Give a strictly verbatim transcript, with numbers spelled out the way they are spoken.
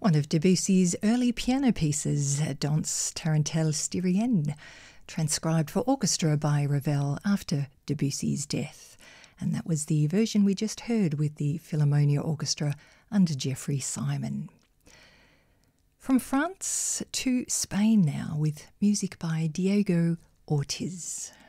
One of Debussy's early piano pieces, Danse Tarentelle Styrienne, transcribed for orchestra by Ravel after Debussy's death. And that was the version we just heard with the Philharmonia Orchestra under Geoffrey Simon. From France to Spain now with music by Diego Ortiz.